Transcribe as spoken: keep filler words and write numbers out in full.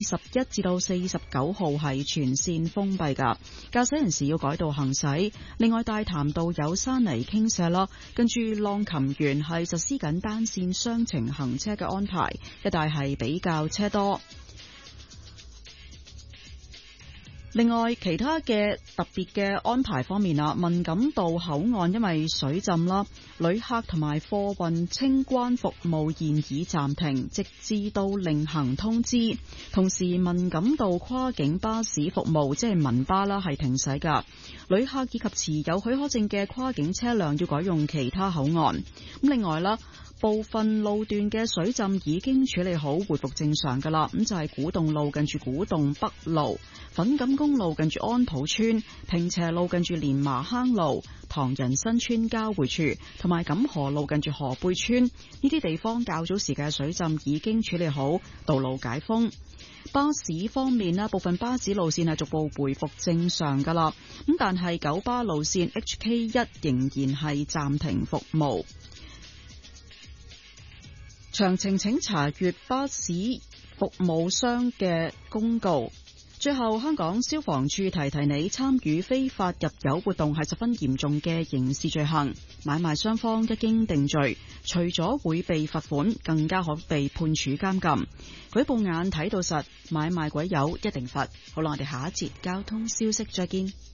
十一至到四十九號係全線封閉㗎，駕駛人士要改道行駛。另外，大潭道有山泥傾瀉啦，跟住浪琴園係實施緊單線雙程行車嘅安排，一帶係比較車多。另外，其他嘅特別嘅安排方面啊，文錦渡口岸因為水浸啦，旅客同埋貨運清關服務現已暫停，直至到另行通知。同時，文錦渡跨境巴士服務即係文巴啦係停駛㗎，旅客以及持有許可證嘅跨境車輛要改用其他口岸。咁另外啦，部分路段嘅水浸已經處理好，回復正常㗎啦。咁就係古洞路近住古洞北路、粉錦公路近住安普村、坪輋路近住蓮麻坑路、唐人新村交匯處，同埋錦河路近住河背村呢啲地方較早時嘅水浸已經處理好，道路解封。巴士方面咧，部分巴士路線係逐步回復正常㗎啦。咁但係九巴路線 H K 一仍然係暫停服務。詳情請查閱巴士服務商嘅公告。最後，香港消防處提提你，參與非法入油活動係十分嚴重嘅刑事罪行，買賣雙方一經定罪，除咗會被罰款，更加可被判處監禁。舉報眼睇到實，買賣鬼友一定罰。好啦，我哋下一節交通消息再見。